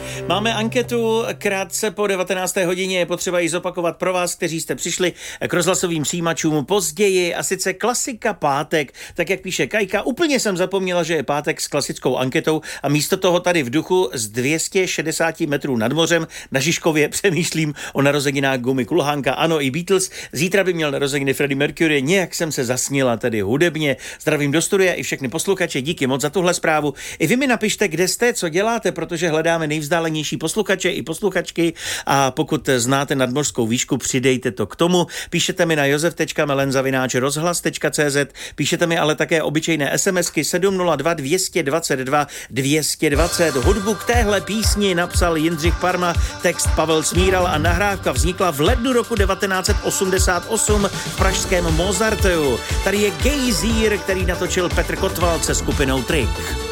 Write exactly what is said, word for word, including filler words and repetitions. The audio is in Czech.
Máme anketu krátce po devatenácté hodině, je potřeba ji zopakovat pro vás, kteří jste přišli k rozhlasovým přijímačům později, a sice klasika pátek, tak jak píše Kajka. Úplně jsem zapomněla, že je pátek s klasickou anketou a místo toho tady v duchu z dvě stě šedesát metrů nad mořem na Žižkově přemýšlím o narozeninách Gumy Kulhánka. Ano, i Beatles. Zítra by měl narozeniny Freddie Mercury, nějak jsem se zasnila tedy hudebně. Zdravím do studia i všechny posluchače, díky moc za tuhle zprávu. I vy mi napište, kde jste, co děláte, protože hledáme nejvzdálenější posluchače i posluchačky, a pokud znáte nadmořskou výšku, přidejte to k tomu. Píšete mi na josef tečka melen zavináč rozhlas tečka cé zet, píšete mi ale také obyčejné SMSky sedm nula dva dvě dva dva dvě dva nula. Hudbu k téhle písni napsal Jindřich Parma, text Pavel Smíral a nahrávka vznikla v lednu roku devatenáct set osmdesát osm v pražském Mozarteu. Tady je Gejzír, který natočil Petr Kotwald se skupinou Trik.